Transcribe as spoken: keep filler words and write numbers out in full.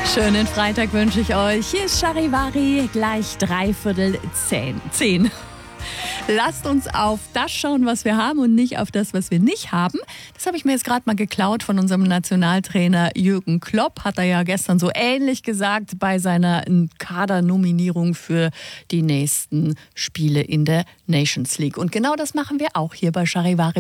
Schönen Freitag wünsche ich euch. Hier ist Charivari, gleich dreiviertel zehn. zehn. Lasst uns auf das schauen, was wir haben und nicht auf das, was wir nicht haben. Das habe ich mir jetzt gerade mal geklaut von unserem Nationaltrainer Jürgen Klopp. Hat er ja gestern so ähnlich gesagt bei seiner Kadernominierung für die nächsten Spiele in der Nations League. Und genau das machen wir auch hier bei Charivari.